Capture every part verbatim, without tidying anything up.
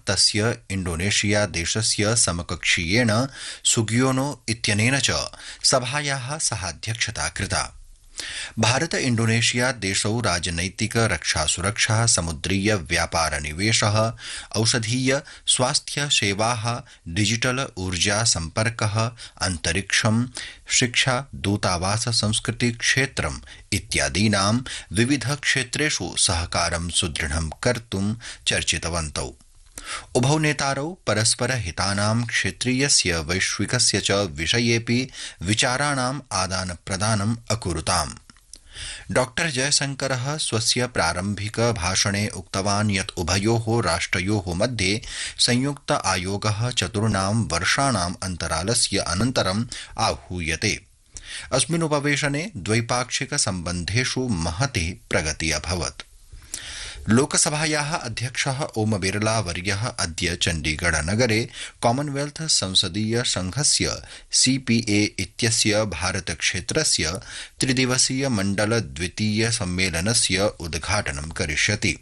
तस्य इंडोनेशिया देशस्य समकक्षीयेण सुगियोनो इत्यनेन च सभायाः सहाध्यक्षता कृता। भारत इंडोनेशिया देशौ राजनैतिक रक्षा सुरक्षा समुद्रीय व्यापार निवेशः औषधीय स्वास्थ्य सेवाः डिजिटल ऊर्जा संपर्कः अंतरिक्षं शिक्षा दूतावास संस्कृति क्षेत्रम् इत्यादीनां विविध क्षेत्रेषु सहकारं सुदृढं कर्तुं चर्चितवन्तौ। उभौ नेतारौ परस्पर हितानां क्षेत्रीयस्य वैश्विकस्य च विषयेऽपि विचाराणाम् आदान प्रदानम् अकुरुताम्। डॉक्टर जयशंकरः स्वस्य प्रारम्भिक भाषणे उक्तवान् यत् उभयोः राष्ट्रयोः मध्ये संयुक्त आयोगः चतुर्णां वर्षाणाम् अन्तरालस्य अनन्तरम् आहूयते। अस्मिन् उपवेशने द्वैपाक्षिक सम्बन्धेषु महती प्रगतिः अभवत्। लोकसभायाः अध्यक्षः ओम बिरला वर्यः अद्य चण्डीगढ़ नगरे कॉमनवेल्थ संसदीय संघस्य सीपीए इत्यस्य भारत क्षेत्रस्य त्रिदिवसीय मण्डल द्वितीय सम्मेलनस्य उद्घाटनं करिष्यति।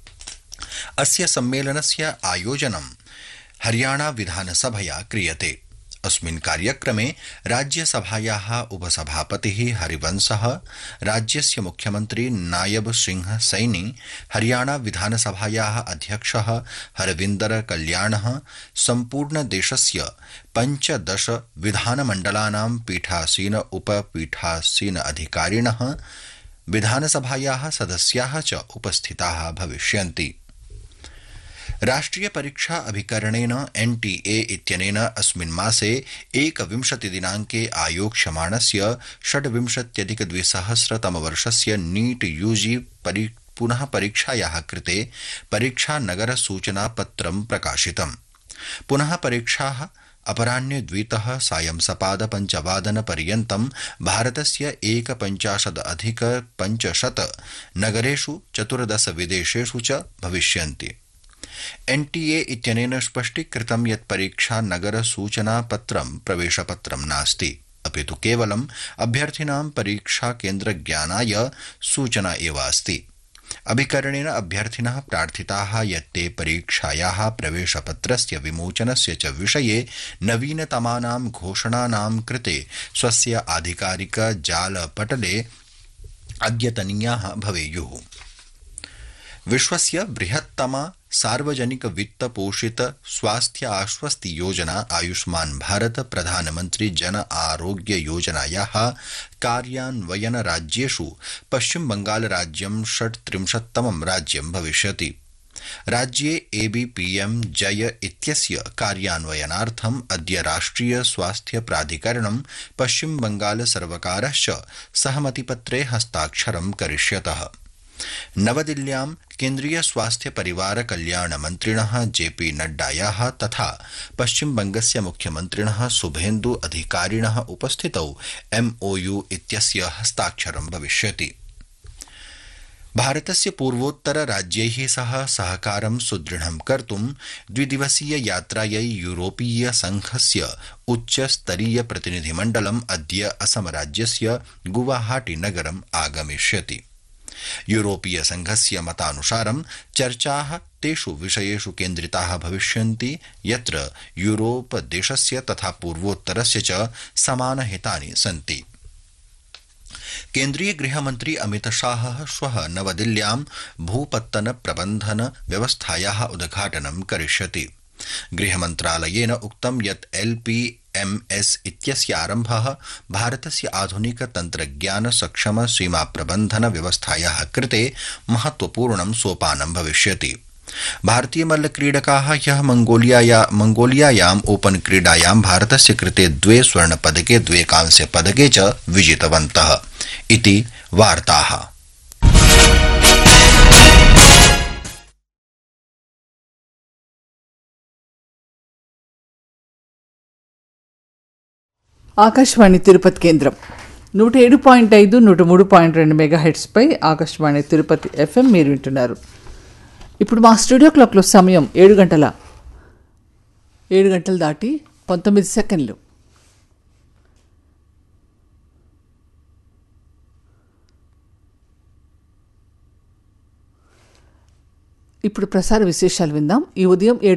अस्य सम्मेलनस्य आयोजनं हरियाणा विधानसभया क्रियते। अस्मिन् कार्यक्रमे राज्यसभायाः उपसभापतिः हरिवंशः, राज्यस्य मुख्यमन्त्री नायब सिंह सैनी, हरियाणा विधानसभायाः अध्यक्षः हरविन्दर कल्याणः, सम्पूर्ण देशस्य पञ्चदश विधानमण्डलानां पीठासीन उपपीठासीन अधिकारिणः, विधानसभायाः सदस्याः च उपस्थिताः भविष्यन्ति। राष्ट्रिय परीक्षा अभिकरणेन एनटीए इत्यनेन अस्मिन् मासे एकविंशतिदिनाङ्के आयोक्ष्यमाणस्य षड्विंशत्यधिक द्विसहस्रतमवर्षस्य नीट यूजी परि पुनः परीक्षायाः कृते परीक्षा नगर सूचना पत्रं प्रकाशितम्। पुनः परीक्षाः अपराह्ने द्वितः सायं सपाद पञ्चवादन पर्यन्तं भारतस्य एकपञ्चाशत् अधिक पञ्चशत नगरेषु चतुर्दश विदेशेषु च भविष्यन्ति। एनटीए इत्यनेन स्पष्टीकृतं यत् परीक्षा नगर सूचना पत्रं प्रवेशपत्रं नास्ति, अपि तु केवलम् अभ्यर्थिनां परीक्षा केन्द्र ज्ञानाय सूचना एव अस्ति। अभिकरणेन अभ्यर्थिनः प्रार्थिताः यत् ते परीक्षायाः प्रवेशपत्रस्य विमोचनस्य च विषये नवीनतमानां घोषणानां कृते स्वस्य आधिकारिक जालपटले अद्यतनीयाः भवेयुः। विश्वस्य बृहत्तमा सार्वजनिक वित्त पोषित स्वास्थ्य आश्वस्ति योजना आयुष्मान भारत प्रधानमंत्री जन आरोग्य योजनायाः कार्यान्वयन राज्येषु पश्चिम बंगाल राज्यं षट्त्रिंशत्तमं राज्यं भविष्यति। राज्ये एबीपीएम जय इत्यस्य कार्यान्वयनार्थम् अद्य राष्ट्रिय स्वास्थ्य प्राधिकरणं पश्चिम बंगाल सर्वकारश्च सहमतिपत्रे हस्ताक्षरं करिष्यतः। नवदिल्ल्यां केन्द्रीय स्वास्थ्य परिवार कल्याण मन्त्रिणः जेपी नड्डायाः तथा पश्चिम बंगस्य मुख्यमन्त्रिणः शुभेन्दु अधिकारिणः उपस्थितौ एमओयू इत्यस्य हस्ताक्षरं भविष्यति। भारतस्य पूर्वोत्तर राज्यैः सह सहकारं सुदृढं कर्तुं द्विदिवसीय यात्रायै यूरोपीय संघस्य उच्चस्तरीय प्रतिनिधिमण्डलम् अद्य असम राज्यस्य गुवाहाटी नगरम् आगमिष्यति। यूरोपीय संघस्य मतानुसारं चर्चाः तेषु विषयेषु केन्द्रिताः भविष्यन्ति यत्र यूरोप देशस्य तथा पूर्वोत्तरस्य च समानहितानि सन्ति। केन्द्रीय गृहमन्त्री अमित शाहः श्वः नवदिल्ल्यां भूपत्तन प्रबन्धन व्यवस्थायाः उद्घाटनं करिष्यति। गृहमन्त्रालयेन उक्तं यत् एलपीएमएस इत्यस्य आरम्भः भारतस्य आधुनिक तन्त्रज्ञान सक्षम सीमा प्रबन्धन व्यवस्थायाः कृते महत्वपूर्णं सोपानं भविष्यति। भारतीय मल्लक्रीडकाः ह्यः मंगोलियाया मंगोलियायाम् ओपन क्रीडायां भारतस्य कृते द्वे स्वर्णपदके द्वे कांस्यपदके च विजितवन्तः इति वार्ताः। ఆకాశవాణి తిరుపతి కేంద్రం నూట ఏడు పాయింట్ ఐదు నూట మూడు పాయింట్ రెండు మెగా హెడ్స్పై ఆకాశవాణి తిరుపతి ఎఫ్ఎం మీరు వింటున్నారు. ఇప్పుడు మా స్టూడియో క్లాక్లో సమయం ఏడు గంటల ఏడు గంటలు దాటి పంతొమ్మిది సెకండ్లు. ఇప్పుడు ప్రసార విశేషాలు విందాం. ఈ ఉదయం ఏడు